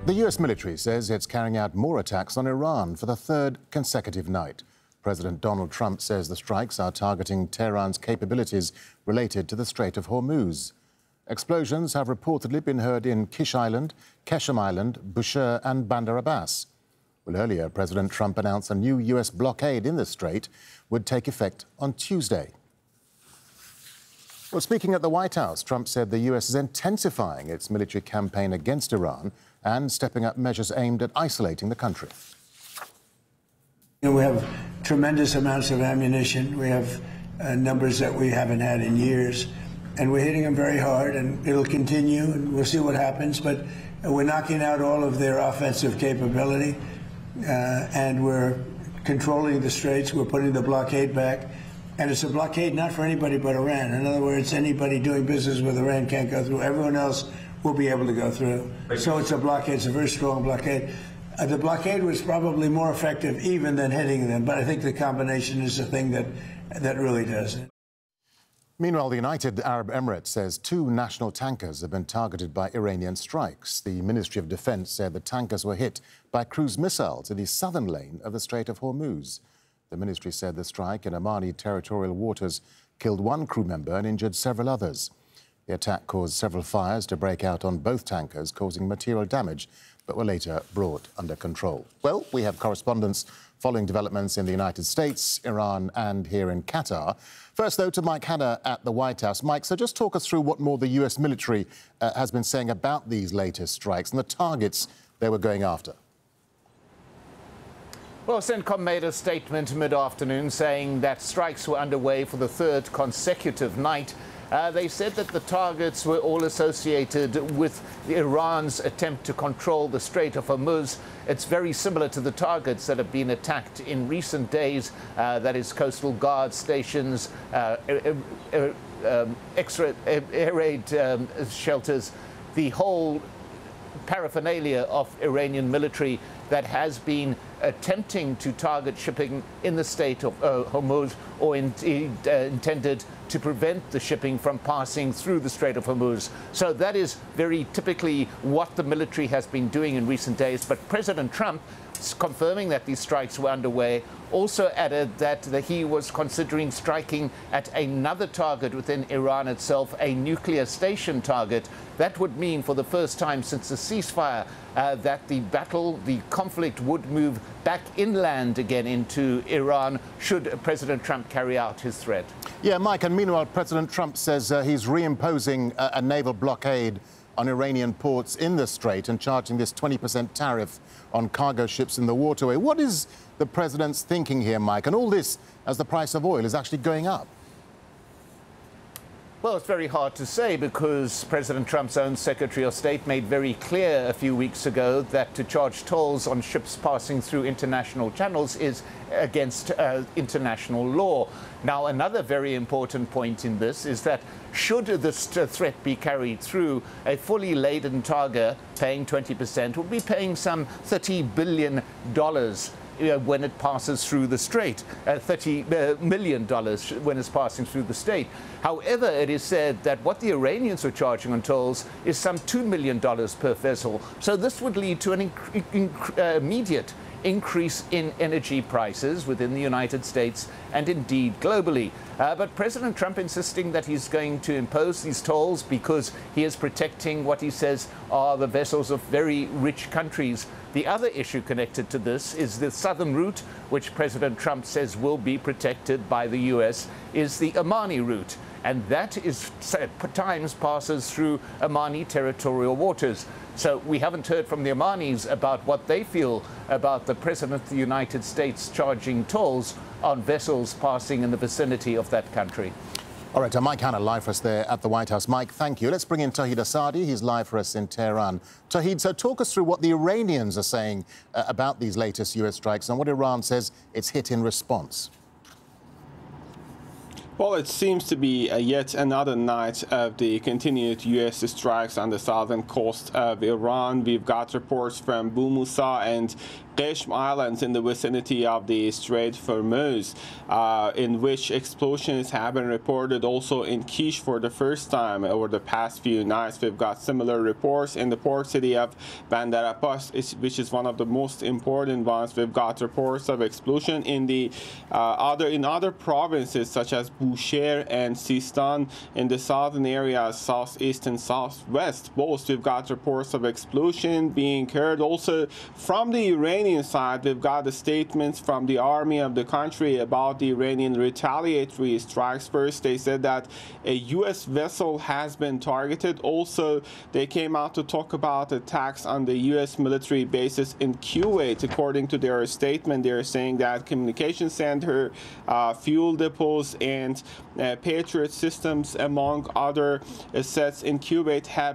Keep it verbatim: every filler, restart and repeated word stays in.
The U S military says it's carrying out more attacks on Iran for the third consecutive night. President Donald Trump says the strikes are targeting Tehran's capabilities related to the Strait of Hormuz. Explosions have reportedly been heard in Kish Island, Keshem Island, Bushehr and Bandar Abbas. Well, earlier, President Trump announced a new U S blockade in the strait would take effect on Tuesday. Well, speaking at the White House, Trump said the U S is intensifying its military campaign against Iran and stepping up measures aimed at isolating the country. You know, we have tremendous amounts of ammunition. We have uh, numbers that we haven't had in years. And we're hitting them very hard, and it'll continue, and we'll see what happens. But we're knocking out all of their offensive capability, uh, and we're controlling the straits. We're putting the blockade back. And it's a blockade not for anybody but Iran. In other words, anybody doing business with Iran can't go through. Everyone else will be able to go through. So it's a blockade. It's a very strong blockade. Uh, the blockade was probably more effective even than hitting them, but I think the combination is the thing that, that really does it. Meanwhile, the United Arab Emirates says two national tankers have been targeted by Iranian strikes. The Ministry of Defense said the tankers were hit by cruise missiles in the southern lane of the Strait of Hormuz. The ministry said the strike in Omani territorial waters killed one crew member and injured several others. The attack caused several fires to break out on both tankers, causing material damage, but were later brought under control. Well, we have correspondents following developments in the United States, Iran and here in Qatar. First, though, to Mike Hanna at the White House. Mike, so just talk us through what more the U S military uh, has been saying about these latest strikes and the targets they were going after. Well, CENTCOM made a statement mid-afternoon saying that strikes were underway for the third consecutive night. Uh, they said that the targets were all associated with Iran's attempt to control the Strait of Hormuz. It's very similar to the targets that have been attacked in recent days, uh, that is coastal guard stations, uh, air, air, um, extra air, air raid um, shelters, the whole paraphernalia of Iranian military that has been attempting to target shipping in the Strait of uh, Hormuz, or indeed uh, intended to prevent the shipping from passing through the Strait of Hormuz. So that is very typically what the military has been doing in recent days. But President Trump, confirming that these strikes were underway, also added that the, he was considering striking at another target within Iran itself, a nuclear station target. That would mean, for the first time since the ceasefire, uh, that the battle, the conflict would move back inland again into Iran should President Trump carry out his threat. Yeah, Mike, and meanwhile, President Trump says uh, he's reimposing a, a naval blockade on Iranian ports in the Strait and charging this twenty percent tariff on cargo ships in the waterway. What is the president's thinking here, Mike? And all this as the price of oil is actually going up. Well, it's very hard to say, because President Trump's own Secretary of State made very clear a few weeks ago that to charge tolls on ships passing through international channels is against uh, international law. Now, another very important point in this is that should this threat be carried through, a fully laden targa paying twenty percent would be paying some thirty billion dollars Uh, when it passes through the strait, uh, thirty million dollars when it's passing through the strait. However, it is said that what the Iranians are charging on tolls is some two million dollars per vessel. So this would lead to an inc inc uh, immediate increase in energy prices within the United States and indeed globally. Uh, but President Trump insisting that he's going to impose these tolls because he is protecting what he says are the vessels of very rich countries. The other issue connected to this is the southern route, which President Trump says will be protected by the U S, is the Omani route. And that is at times passes through Omani territorial waters. So we haven't heard from the Omanis about what they feel about the President of the United States charging tolls on vessels passing in the vicinity of that country. All right, uh, Mike Hanna live for us there at the White House. Mike, thank you. Let's bring in Tauhid Asadi. He's live for us in Tehran. Tauhid, so talk us through what the Iranians are saying uh, about these latest U S strikes and what Iran says it's hit in response. Well, it seems to be uh, yet another night of the continued U S strikes on the southern coast of Iran. We've got reports from Bou Moussa and Qeshm Islands in the vicinity of the Strait of Hormuz, uh, in which explosions have been reported also in Kish for the first time over the past few nights. We've got similar reports in the port city of Bandar Abbas, which is one of the most important ones. We've got reports of explosion in the uh, other in other provinces such as Bushehr and Sistan in the southern areas, southeast and southwest. Both we've got reports of explosion being heard. Also from the Iranian side, we've got the statements from the army of the country about the Iranian retaliatory strikes. First, they said that a U S vessel has been targeted. Also, they came out to talk about attacks on the U S military bases in Kuwait. According to their statement, they're saying that communication center, uh, fuel depots, and uh, Patriot systems, among other assets in Kuwait, have